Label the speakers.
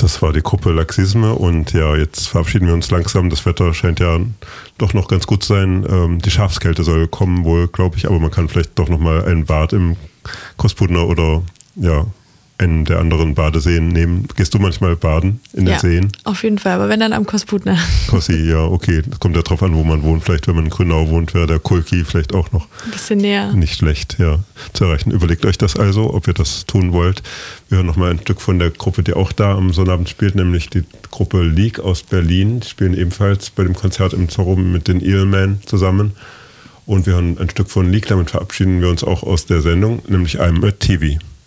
Speaker 1: Das war die Gruppe Laxisme und ja, jetzt verabschieden wir uns langsam. Das Wetter scheint ja doch noch ganz gut zu sein. Die Schafskälte soll kommen wohl, glaube ich, aber man kann vielleicht doch nochmal ein Bad im Kosputner oder ja, einen der anderen Badeseen nehmen. Gehst du manchmal baden in den Seen?
Speaker 2: Auf jeden Fall, aber wenn dann am Kosputner.
Speaker 1: Kossi, ja, okay. Das kommt ja drauf an, wo man wohnt. Vielleicht, wenn man in Grünau wohnt, wäre der Kulki vielleicht auch noch
Speaker 2: ein bisschen näher.
Speaker 1: Nicht schlecht, ja, zu erreichen. Überlegt euch das also, ob ihr das tun wollt. Wir hören nochmal ein Stück von der Gruppe, die auch da am Sonnabend spielt, nämlich die Gruppe Leak aus Berlin. Die spielen ebenfalls bei dem Konzert im Zorro mit den Eelman zusammen. Und wir hören ein Stück von Leak, damit verabschieden wir uns auch aus der Sendung, nämlich I'm a TV.